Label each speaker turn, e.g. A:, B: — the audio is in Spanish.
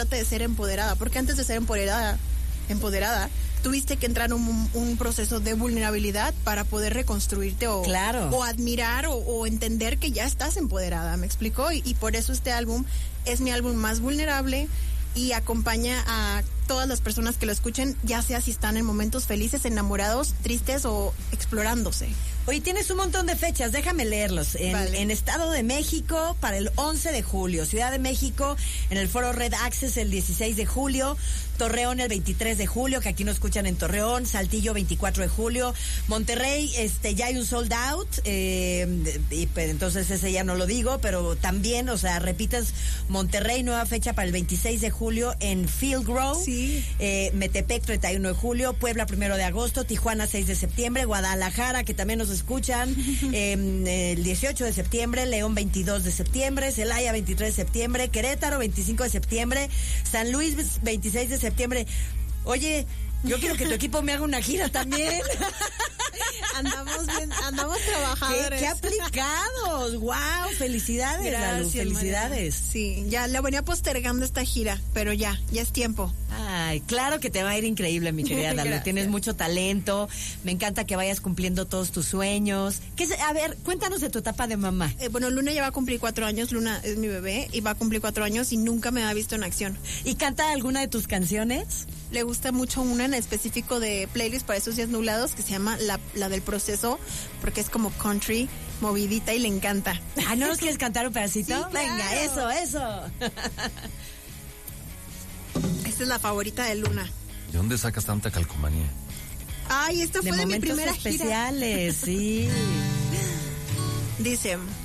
A: de ser empoderada, porque antes de ser empoderada, tuviste que entrar en un proceso de vulnerabilidad para poder reconstruirte o admirar o entender que ya estás empoderada, ¿me explico? Y por eso este álbum es mi álbum más vulnerable y acompaña a todas las personas que lo escuchen, ya sea si están en momentos felices, enamorados, tristes o explorándose.
B: Oye, tienes un montón de fechas, déjame leerlos. En Estado de México para el 11 de julio, Ciudad de México en el Foro Red Access el 16 de julio, Torreón el 23 de julio, que aquí nos escuchan en Torreón, Saltillo 24 de julio, Monterrey, ya hay un sold out, y pues, entonces ese ya no lo digo, pero también, o sea, repitas, Monterrey, nueva fecha para el 26 de julio en Field Grove,
A: sí.
B: Metepec 31 de julio, Puebla 1 de agosto, Tijuana 6 de septiembre, Guadalajara, que también nos escuchan, el 18 de septiembre, León 22 de septiembre, Celaya 23 de septiembre, Querétaro 25 de septiembre, San Luis 26 de septiembre. Oye, yo quiero que tu equipo me haga una gira también.
A: Andamos trabajando.
B: ¡Qué aplicados! ¡Wow! Felicidades,
A: gracias,
B: Lalu, felicidades.
A: María. Sí, ya la venía postergando esta gira, pero ya es tiempo.
B: Ay, claro que te va a ir increíble, mi querida Lalu. Tienes mucho talento. Me encanta que vayas cumpliendo todos tus sueños. A ver, cuéntanos de tu etapa de mamá.
A: Bueno, Luna ya va a cumplir 4 años. Luna es mi bebé y va a cumplir 4 años y nunca me ha visto en acción.
B: ¿Y canta alguna de tus canciones?
A: Le gusta mucho una en específico de playlist para esos días nublados que se llama la del proceso, porque es como country, movidita y le encanta.
B: Ah, ¿no nos quieres cantar un pedacito?
A: Sí, claro.
B: Venga, eso.
A: Esta es la favorita de Luna.
C: ¿De dónde sacas tanta calcomanía?
A: Ay, esta fue de mi primera
B: especiales, gira. Sí.
A: Dice...